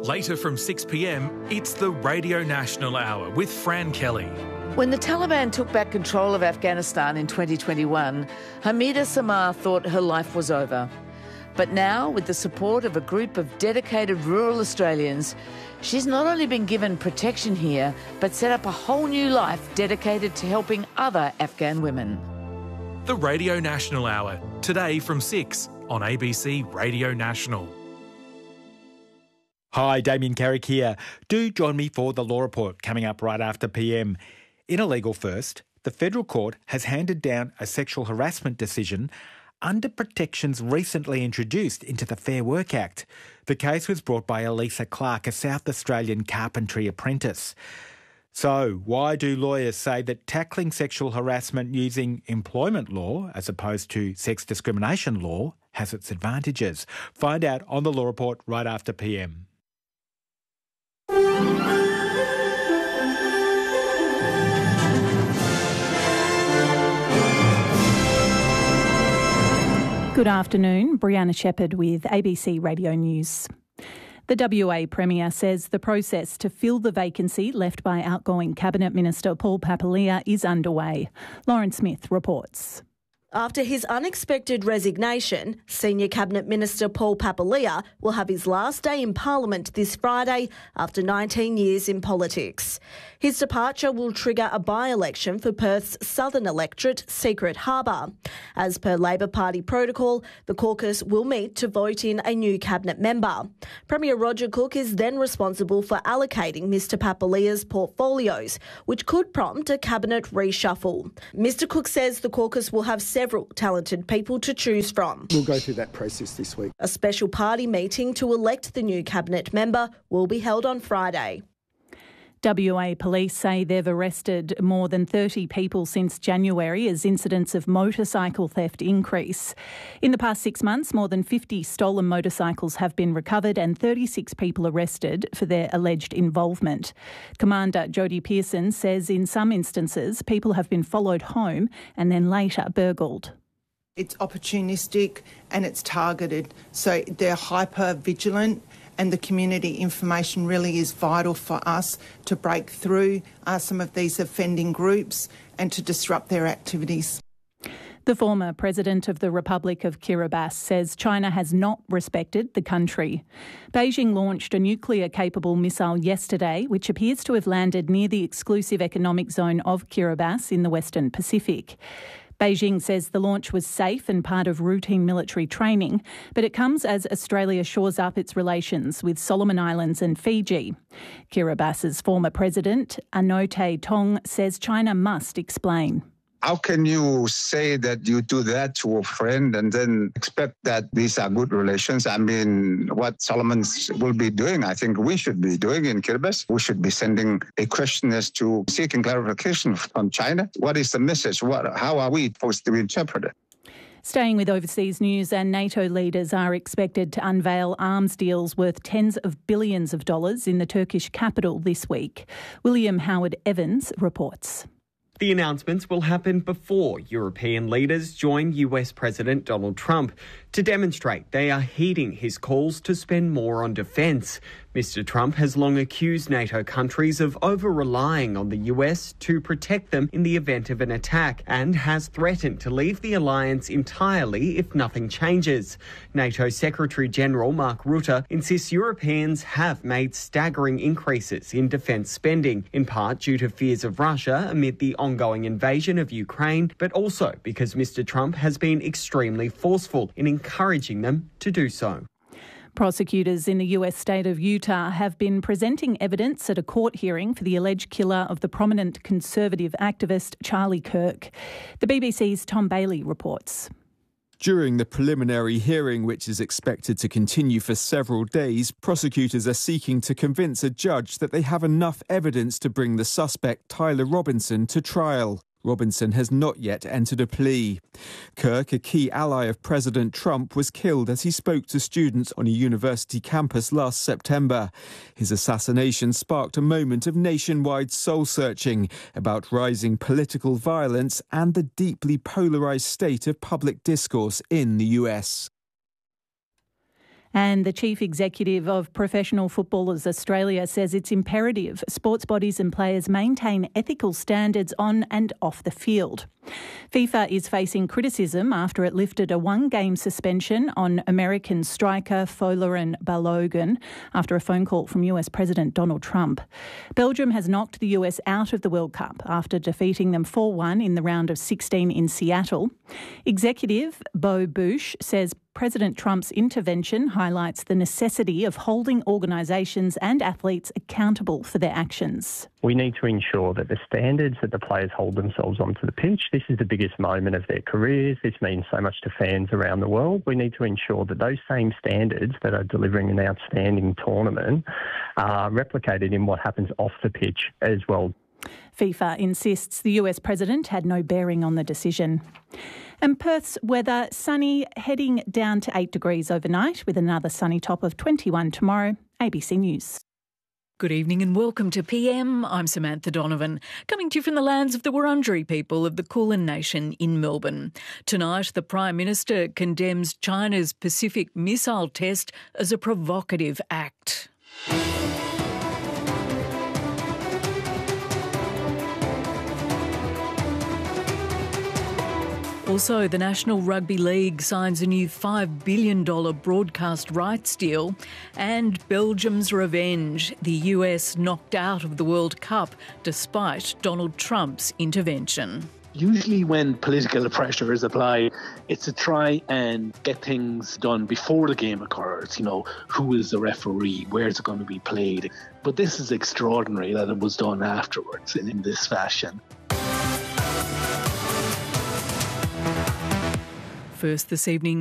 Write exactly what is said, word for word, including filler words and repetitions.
Later from six p m, it's the Radio National Hour with Fran Kelly. When the Taliban took back control of Afghanistan in twenty twenty-one, Hamida Samar thought her life was over. But now, with the support of a group of dedicated rural Australians, she's not only been given protection here, but set up a whole new life dedicated to helping other Afghan women. The Radio National Hour, today from six on A B C Radio National. Hi, Damien Carrick here. Do join me for the Law Report coming up right after P M. In a legal first, the Federal Court has handed down a sexual harassment decision under protections recently introduced into the Fair Work Act. The case was brought by Elisa Clark, a South Australian carpentry apprentice. So, why do lawyers say that tackling sexual harassment using employment law as opposed to sex discrimination law has its advantages? Find out on the Law Report right after P M. Good afternoon, Brianna Shepherd with A B C Radio News. The W A Premier says the process to fill the vacancy left by outgoing Cabinet Minister Paul Papalia is underway. Lauren Smith reports. After his unexpected resignation, Senior Cabinet Minister Paul Papalia will have his last day in Parliament this Friday after nineteen years in politics. His departure will trigger a by-election for Perth's southern electorate, Secret Harbour. As per Labor Party protocol, the caucus will meet to vote in a new cabinet member. Premier Roger Cook is then responsible for allocating Mr Papalia's portfolios, which could prompt a cabinet reshuffle. Mr Cook says the caucus will have several talented people to choose from. We'll go through that process this week. A special party meeting to elect the new cabinet member will be held on Friday. W A Police say they've arrested more than thirty people since January as incidents of motorcycle theft increase. In the past six months, more than fifty stolen motorcycles have been recovered and thirty-six people arrested for their alleged involvement. Commander Jodie Pearson says in some instances, people have been followed home and then later burgled. It's opportunistic and it's targeted, so they're hyper vigilant. And the community information really is vital for us to break through uh, some of these offending groups and to disrupt their activities. The former president of the Republic of Kiribati says China has not respected the country. Beijing launched a nuclear-capable missile yesterday, which appears to have landed near the exclusive economic zone of Kiribati in the Western Pacific. Beijing says the launch was safe and part of routine military training, but it comes as Australia shores up its relations with Solomon Islands and Fiji. Kiribati's former president, Anote Tong, says China must explain. How can you say that you do that to a friend and then expect that these are good relations? I mean, what Solomon will be doing, I think we should be doing in Kiribati. We should be sending a questionnaire to seeking clarification from China. What is the message? What, how are we supposed to interpret it? Staying with overseas news, and NATO leaders are expected to unveil arms deals worth tens of billions of dollars in the Turkish capital this week. William Howard Evans reports. The announcements will happen before European leaders join U S President Donald Trump to demonstrate they are heeding his calls to spend more on defence. Mister Trump has long accused NATO countries of over-relying on the U S to protect them in the event of an attack and has threatened to leave the alliance entirely if nothing changes. NATO Secretary-General Mark Rutte insists Europeans have made staggering increases in defence spending, in part due to fears of Russia amid the ongoing invasion of Ukraine, but also because Mister Trump has been extremely forceful in encouraging them to do so. Prosecutors in the U S state of Utah have been presenting evidence at a court hearing for the alleged killer of the prominent conservative activist Charlie Kirk. The B B C's Tom Bailey reports. During the preliminary hearing, which is expected to continue for several days, prosecutors are seeking to convince a judge that they have enough evidence to bring the suspect, Tyler Robinson, to trial. Robinson has not yet entered a plea. Kirk, a key ally of President Trump, was killed as he spoke to students on a university campus last September. His assassination sparked a moment of nationwide soul-searching about rising political violence and the deeply polarised state of public discourse in the U S. And the Chief Executive of Professional Footballers Australia says it's imperative sports bodies and players maintain ethical standards on and off the field. FIFA is facing criticism after it lifted a one-game suspension on American striker Folarin Balogun after a phone call from U S President Donald Trump. Belgium has knocked the U S out of the World Cup after defeating them four one in the round of sixteen in Seattle. Executive Bo Bush says President Trump's intervention highlights the necessity of holding organisations and athletes accountable for their actions. We need to ensure that the standards that the players hold themselves onto the pitch, this is the biggest moment of their careers. This means so much to fans around the world. We need to ensure that those same standards that are delivering an outstanding tournament are replicated in what happens off the pitch as well. FIFA insists the U S president had no bearing on the decision. And Perth's weather, sunny, heading down to eight degrees overnight with another sunny top of twenty-one tomorrow. A B C News. Good evening and welcome to P M. I'm Samantha Donovan, coming to you from the lands of the Wurundjeri people of the Kulin Nation in Melbourne. Tonight, the Prime Minister condemns China's Pacific missile test as a provocative act. Also, the National Rugby League signs a new five billion dollars broadcast rights deal, and Belgium's revenge. The U S knocked out of the World Cup despite Donald Trump's intervention. Usually when political pressure is applied, it's to try and get things done before the game occurs. You know, who is the referee? Where's it going to be played? But this is extraordinary that it was done afterwards in, in this fashion. First this evening,